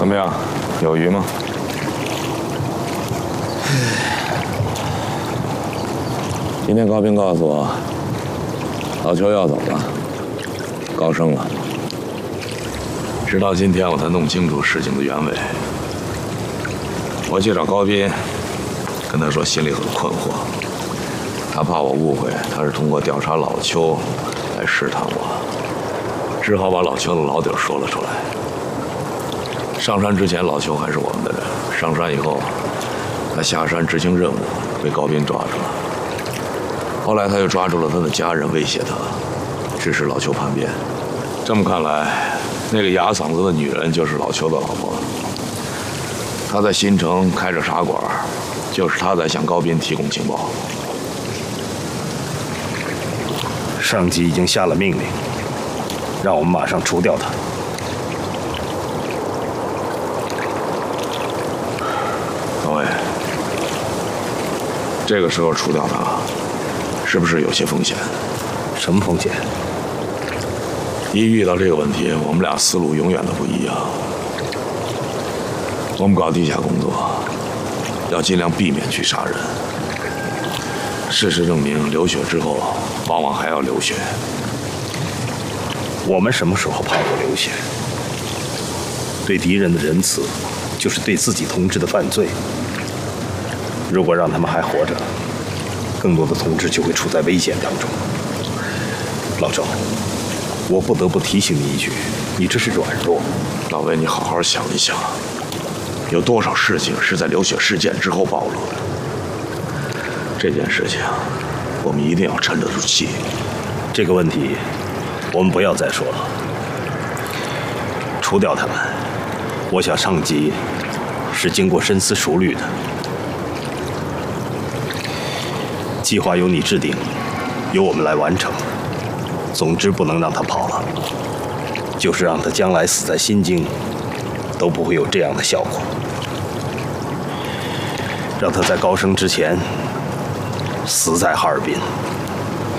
怎么样，有鱼吗？今天高斌告诉我，老邱要走了，高升了。直到今天我才弄清楚事情的原委。我去找高斌，跟他说心里很困惑，他怕我误会他是通过调查老邱来试探我，只好把老邱的老底说了出来。上山之前，老邱还是我们的人；上山以后，他下山执行任务，被高斌抓住了。后来他又抓住了他的家人，威胁他，致使老邱叛变。这么看来，那个哑嗓子的女人就是老邱的老婆。他在新城开着茶馆，就是他在向高斌提供情报。 上级已经下了命令，让我们马上除掉他。 各位，这个时候除掉他，是不是有些风险？ 什么风险？ 一遇到这个问题，我们俩思路永远都不一样。我们搞地下工作，要尽量避免去杀人。事实证明，流血之后，往往还要流血。 我们什么时候怕过流血？对敌人的仁慈，就是对自己同志的犯罪。如果让他们还活着，更多的同志就会处在危险当中。老周，我不得不提醒你一句，你这是软弱。 老魏，你好好想一想，有多少事情是在流血事件之后暴露的？这件事情，我们一定要沉得住气。 这个问题，我们不要再说了。除掉他们，我想上级是经过深思熟虑的。计划由你制定，由我们来完成。总之不能让他跑了，就是让他将来死在新京，都不会有这样的效果。让他在高升之前死在哈尔滨。